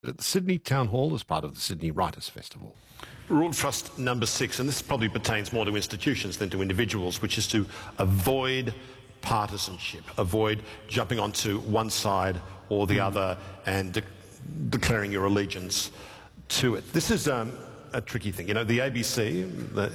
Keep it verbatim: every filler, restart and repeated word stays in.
At the Sydney Town Hall as part of the Sydney Writers' Festival. Rule Trust number six, and this probably pertains more to institutions than to individuals, which is to avoid partisanship, avoid jumping onto one side or the mm. other and de declaring your allegiance to it. This is um, a tricky thing. You know, the A B C, the